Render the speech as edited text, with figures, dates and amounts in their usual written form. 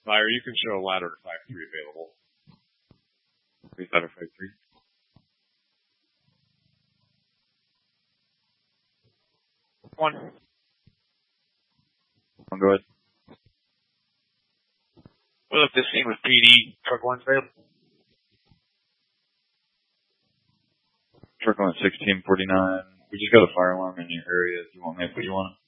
Fire, you can show a ladder to 5-3 available. 3753. One. Go ahead. What if this scene with PD? Truck 1's available. Truck 1 1649. We just got a fire alarm in your area. Do you want me to put you on it?